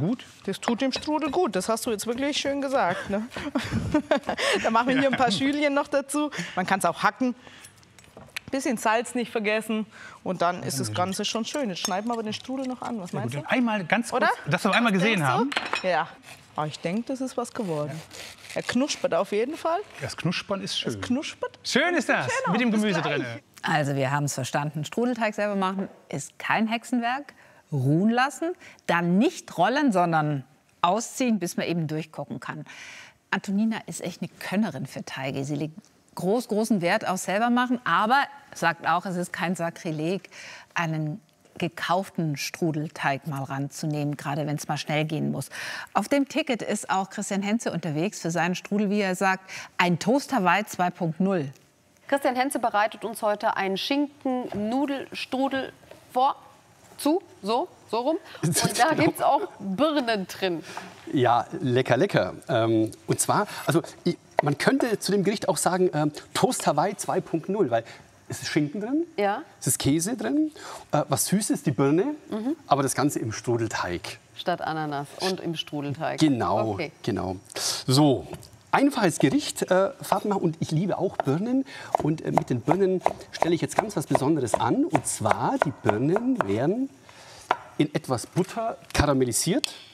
gut? Das tut dem Strudel gut, das hast du jetzt wirklich schön gesagt. Ne? Dann machen wir hier ein paar Schülchen noch dazu. Man kann es auch hacken. Bisschen Salz nicht vergessen und dann ist das Ganze schon schön. Jetzt schneiden wir aber den Strudel noch an. Was meinst du? Einmal ganz kurz, Oder? dass wir einmal gesehen haben. Ja, aber ich denke, das ist was geworden. Er knuspert auf jeden Fall. Das Knuspern ist schön. Es knuspert. Schön ist das, Schön mit dem auch, bis Gemüse gleich. drin. Also wir haben es verstanden. Strudelteig selber machen ist kein Hexenwerk. Ruhen lassen, dann nicht rollen, sondern ausziehen, bis man eben durchgucken kann. Antonina ist echt eine Könnerin für Teige. Sie legt großen Wert auf selber machen, aber sagt auch, es ist kein Sakrileg, einen gekauften Strudelteig mal ranzunehmen, gerade wenn es mal schnell gehen muss. Auf dem Ticket ist auch Christian Henze unterwegs für seinen Strudel, wie er sagt, ein Toast Hawaii 2.0. Christian Henze bereitet uns heute einen Schinken-Nudelstrudel vor. So rum. Und da gibt es auch Birnen drin. Ja, lecker. Und zwar, also man könnte zu dem Gericht auch sagen Toast Hawaii 2.0, weil es ist Schinken drin, Ja. es ist Käse drin, was Süßes, die Birne, aber das Ganze im Strudelteig. Statt Ananas und im Strudelteig. Genau, Okay. genau. So. Einfaches Gericht, Fatma, und ich liebe auch Birnen. Und mit den Birnen stelle ich jetzt ganz was Besonderes an. Und zwar, die Birnen werden in etwas Butter karamellisiert.